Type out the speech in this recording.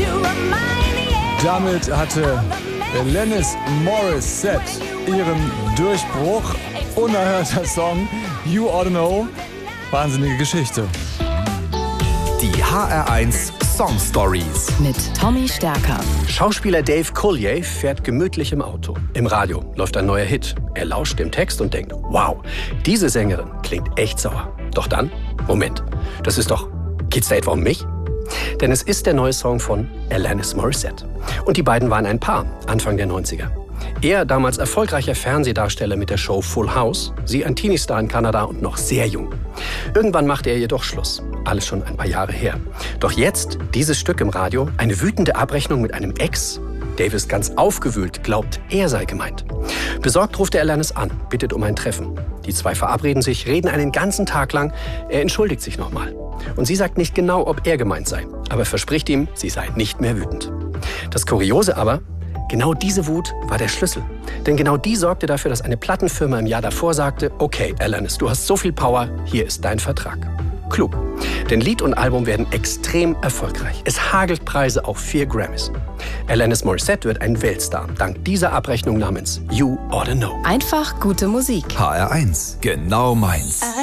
Damit hatte Alanis Morissette ihren Durchbruch. Unerhörter Song, You Oughta Know. Wahnsinnige Geschichte. Die HR1 Song Stories mit Tommy Stärker. Schauspieler Dave Coulier fährt gemütlich im Auto. Im Radio läuft ein neuer Hit. Er lauscht dem Text und denkt, wow, diese Sängerin klingt echt sauer. Doch dann, Moment, geht's da etwa um mich? Denn es ist der neue Song von Alanis Morissette. Und die beiden waren ein Paar, Anfang der 90er. Er damals erfolgreicher Fernsehdarsteller mit der Show Full House, sie ein Teenie-Star in Kanada und noch sehr jung. Irgendwann machte er jedoch Schluss. Alles schon ein paar Jahre her. Doch jetzt, dieses Stück im Radio, eine wütende Abrechnung mit einem Ex. Dave ist ganz aufgewühlt, glaubt, er sei gemeint. Besorgt ruft er Alanis an, bittet um ein Treffen. Die zwei verabreden sich, reden einen ganzen Tag lang. Er entschuldigt sich nochmal. Und sie sagt nicht genau, ob er gemeint sei, aber verspricht ihm, sie sei nicht mehr wütend. Das Kuriose aber, genau diese Wut war der Schlüssel. Denn genau die sorgte dafür, dass eine Plattenfirma im Jahr davor sagte, okay, Alanis, du hast so viel Power, hier ist dein Vertrag. Klug. Denn Lied und Album werden extrem erfolgreich. Es hagelt Preise auf 4 Grammys. Alanis Morissette wird ein Weltstar, dank dieser Abrechnung namens You Oughta Know. Einfach gute Musik. HR1, genau meins.